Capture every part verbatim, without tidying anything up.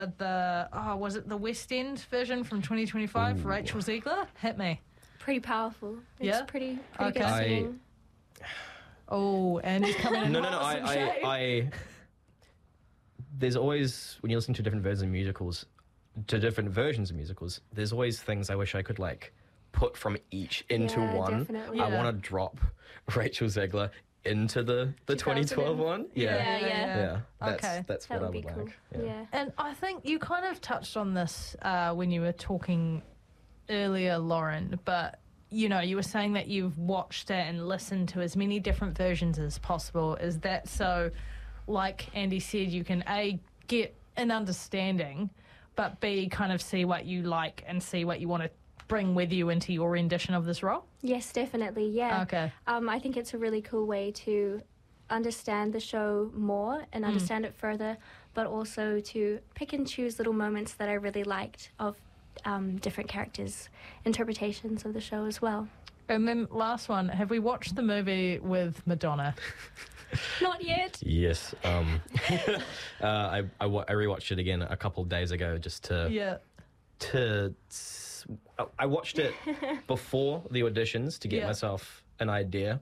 the, oh, was it the West End version from twenty twenty-five, Ooh. Rachel Ziegler? Hit me. Pretty powerful. It's Yeah? pretty, pretty good Okay. I- singing. Oh, Andy's coming in. No, no, no. hot I, with some shade. I, I. There's always, when you listen to different versions of musicals, to different versions of musicals, there's always things I wish I could like put from each into Yeah, one. definitely. I Yeah. want to drop Rachel Zegler into the the twenty twelve one. Yeah, Yeah, yeah. yeah. Yeah, that's Okay. that's That what would I be would cool. like. Yeah. And I think you kind of touched on this uh, when you were talking earlier, Lauren, but you know, you were saying that you've watched it and listened to as many different versions as possible. Is that so, like Andy said, you can A, get an understanding, but B, kind of see what you like and see what you want to bring with you into your rendition of this role? Yes, definitely. Yeah. Okay. Um, I think it's a really cool way to understand the show more and understand it further, but also to pick and choose little moments that I really liked of um, different characters' interpretations of the show as well. And then last one, have we watched the movie with Madonna? Not yet. Yes. Um, uh, I, I wa- I rewatched it again a couple of days ago just to Yeah. to. s- I watched it before the auditions to get Yeah. myself an idea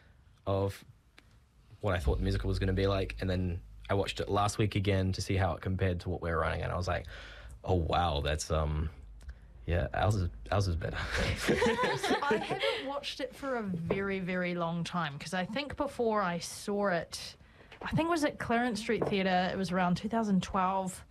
of what I thought the musical was going to be like, and then I watched it last week again to see how it compared to what we were running, and I was like, "Oh wow, that's um, yeah, ours is ours is better." I haven't watched it for a very, very long time because I think before I saw it, I think it was at Clarence Street Theatre, it was around two thousand twelve.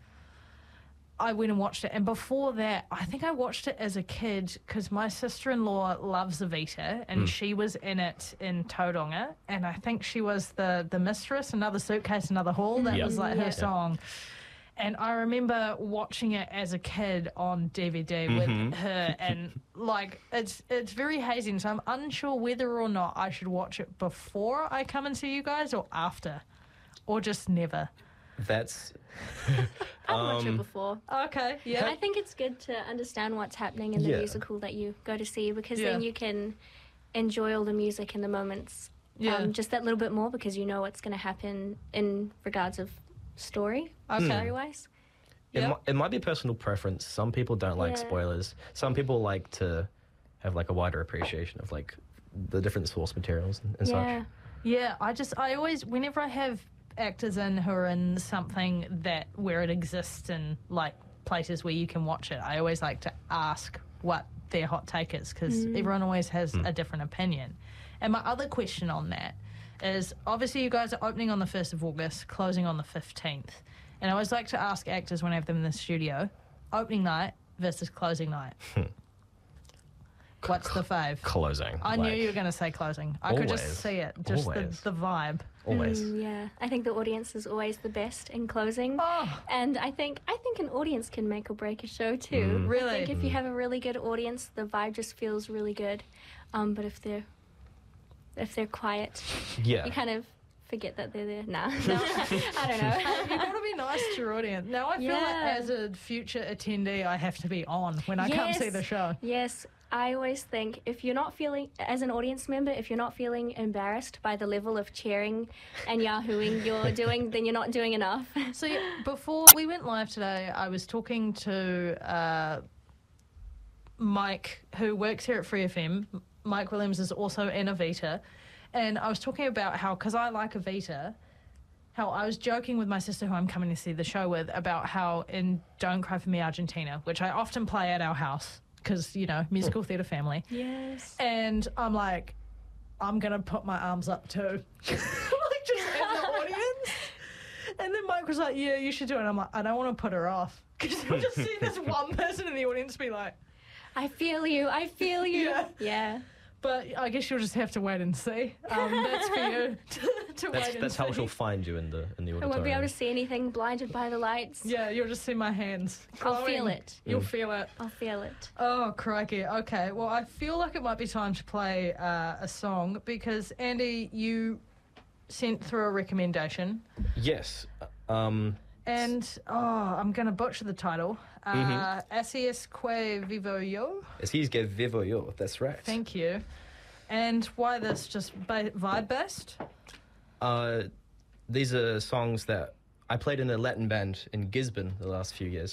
I went and watched it, and before that, I think I watched it as a kid because my sister-in-law loves Evita, and she was in it in Tauranga, and I think she was the the mistress, another suitcase, another hall. That Yeah. was like her Yeah. song. And I remember watching it as a kid on D V D with her, and like it's it's very hazy, and so I'm unsure whether or not I should watch it before I come and see you guys or after, or just never. That's I've watched Um, it before. Okay, yeah. I think it's good to understand what's happening in the Yeah. musical that you go to see, because Yeah. then you can enjoy all the music and the moments Yeah. um, just that little bit more, because you know what's going to happen in regards of story, Okay. story-wise. It, Yeah. mi- it might be personal preference. Some people don't like Yeah. spoilers. Some people like to have like a wider appreciation of like the different source materials and, and Yeah. such. Yeah, I just I always whenever I have actors in who are in something that where it exists in like places where you can watch it, I always like to ask what their hot take is because everyone always has a different opinion. And my other question on that is obviously you guys are opening on the first of August, closing on the fifteenth. And I always like to ask actors when I have them in the studio, opening night versus closing night. What's the fave? Closing. I knew like, you were going to say closing. I could just Always. see it, just the, Always. the vibe. always. Mm, yeah, I think the audience is always the best in closing. Oh, And I think I think an audience can make or break a show too. Mm. Really? I think if you have a really good audience, the vibe just feels really good. Um, but if they're if they're quiet, Yeah. you kind of forget that they're there. Nah, no, I don't know. you've got to be nice to your audience. Now I feel Yeah. like as a future attendee, I have to be on when I come see Yes. the show. Yes, I always think if you're not feeling, as an audience member, if you're not feeling embarrassed by the level of cheering and yahooing you're doing, then you're not doing enough. So yeah, before we went live today, I was talking to uh, Mike, who works here at Free F M. Mike Williams is also in Evita. And I was talking about how, because I like Evita, how I was joking with my sister, who I'm coming to see the show with, about how in Don't Cry For Me Argentina, which I often play at our house, because, you know, musical theatre family. Yes. And I'm like, I'm going to put my arms up too. like, just as an audience. And then Mike was like, yeah, you should do it. And I'm like, I don't want to put her off. Because you'll just see this one person in the audience be like, I feel you. I feel you. Yeah. Yeah. but I guess you'll just have to wait and see. Um, that's for you to, to That's wait and that's see. how she'll find you in the in the I auditorium. won't be able to see anything, blinded by the lights. Yeah, you'll just see my hands. I'll feel glowing. it. You'll Mm. feel it. I'll feel it. Oh, crikey. Okay, well, I feel like it might be time to play uh, a song because, Andy, you sent through a recommendation Yes. Um, and, oh, I'm going to butcher the title. Uh, Mhm. Así es que vivo yo. Así es que vivo yo. That's right. Thank you. And why this? Just ba- vibe-based? Uh, these are songs that I played in a Latin band in Gisborne the last few years.